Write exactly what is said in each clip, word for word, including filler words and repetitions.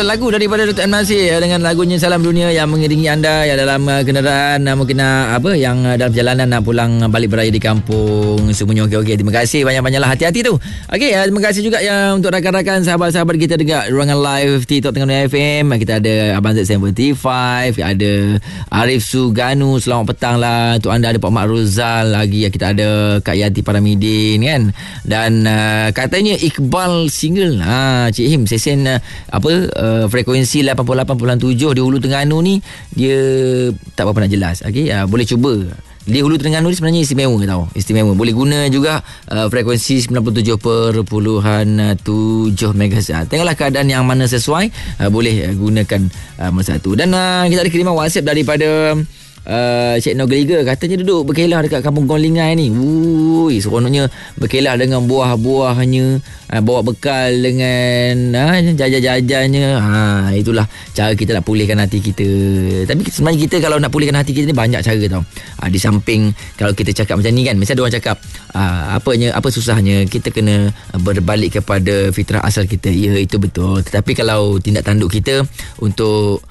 adalah lagu daripada Datuk M. Nasir dengan lagunya Salam Dunia yang mengiringi anda yang dalam uh, kenderaan uh, mungkin uh, apa yang uh, dalam perjalanan nak pulang uh, balik beraya di kampung. Semuanya okey-okey. Terima kasih banyak-banyaklah, hati-hati tu. Okey, uh, terima kasih juga yang untuk rakan-rakan sahabat-sahabat kita dekat ruangan live TikTok Terengganu F M. Kita ada Abang Z tujuh puluh lima, ada Arif Suganu, selamat petang lah untuk anda. Ada Pak Mak Rozal lagi, kita ada Kak Yati Paramidin kan. Dan uh, katanya Iqbal single ha, Cik Him sesen uh, apa uh, frekuensi lapan puluh lapan perpuluhan tujuh di Hulu Terengganu ni dia tak berapa nak jelas. Okey, uh, boleh cuba. Di Hulu Terengganu ni sebenarnya istimewa tau. Istimewa. Boleh guna juga uh, frekuensi sembilan puluh tujuh perpuluhan tujuh megahertz. Tengoklah keadaan yang mana sesuai, uh, boleh uh, gunakan uh, masa tu. Dan uh, kita ada kiriman WhatsApp daripada Uh, Cik Nogeliga, katanya duduk berkelah dekat kampung Gonglingai ni. Ui, seronoknya berkelah dengan buah-buahnya, uh, bawa bekal dengan uh, jajan-jajannya. Ha, itulah cara kita nak pulihkan hati kita. Tapi sebenarnya kita kalau nak pulihkan hati kita ni banyak cara tau. Uh, di samping kalau kita cakap macam ni kan, mesti ada orang cakap uh, apanya, apa susahnya, kita kena berbalik kepada fitrah asal kita. Ya, itu betul. Tetapi kalau tindak tanduk kita untuk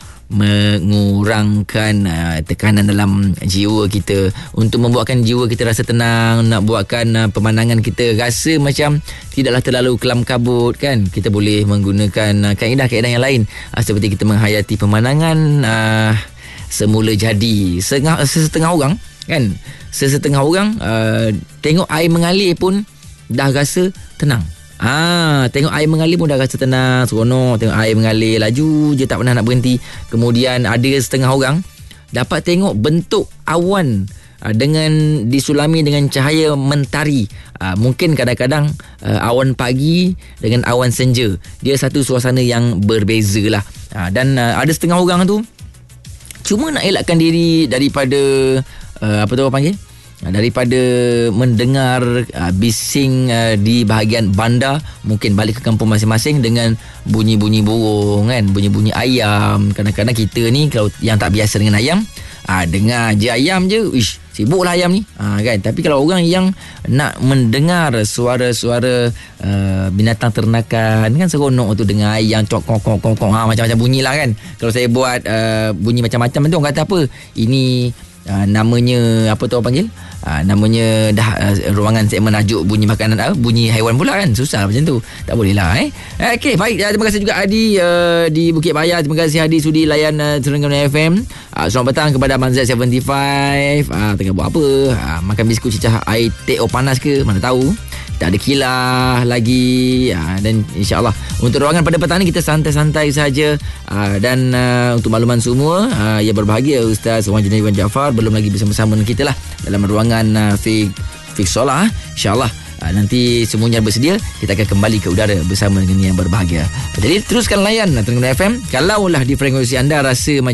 mengurangkan uh, tekanan dalam jiwa kita, untuk membuatkan jiwa kita rasa tenang, nak buatkan uh, pemandangan kita rasa macam tidaklah terlalu kelam kabut kan, kita boleh menggunakan uh, kaedah-kaedah yang lain, uh, seperti kita menghayati pemandangan uh, semula jadi. Setengah, sesetengah orang kan, sesetengah orang uh, tengok air mengalir pun dah rasa tenang. Ah, tengok air mengalir pun dah rasa tenang, seronok. Tengok air mengalir laju je, tak pernah nak berhenti. Kemudian ada setengah orang dapat tengok bentuk awan aa, dengan disulami dengan cahaya mentari. Aa, mungkin kadang-kadang aa, awan pagi dengan awan senja, dia satu suasana yang berbeza lah. Aa, dan aa, ada setengah orang tu cuma nak elakkan diri daripada aa, apa tu orang panggil, daripada mendengar uh, bising uh, di bahagian bandar, mungkin balik ke kampung masing-masing dengan bunyi-bunyi burung kan, bunyi-bunyi ayam. Kadang-kadang kita ni kalau yang tak biasa dengan ayam, uh, dengar je ayam je, ish, sibuklah ayam ni uh, kan. Tapi kalau orang yang nak mendengar suara-suara uh, binatang ternakan kan, seronok tu dengar ayam cok kong kong kong kong, ha, macam-macam bunyi lah kan. Kalau saya buat uh, bunyi macam-macam tu, orang kata apa, ini uh, namanya apa tu orang panggil, Uh, namanya dah uh, ruangan segmen tajuk bunyi makanan, uh, bunyi haiwan pula kan, susah macam tu, tak boleh lah eh. Okey, baik, uh, terima kasih juga Adi uh, di Bukit Bayar. Terima kasih Adi sudi layan uh, Terengganu F M. uh, Selamat petang kepada Abang Z tujuh puluh lima. uh, Tengah buat apa? Uh, makan biskut cicah air teh panas ke? Mana tahu. Tak ada kilah lagi. uh, Dan insyaAllah untuk ruangan pada petang ni kita santai-santai saja. uh, Dan uh, untuk makluman semua, uh, yang berbahagia Ustaz Wan Junaid Wan Jaafar belum lagi bersama-sama dengan kita lah dalam ruangan uh, Fik Fik Solah. InsyaAllah uh, nanti semuanya bersedia, kita akan kembali ke udara bersama dengan yang berbahagia. Jadi teruskan layan Terengganu F M. Kalaulah di frekuensi anda rasa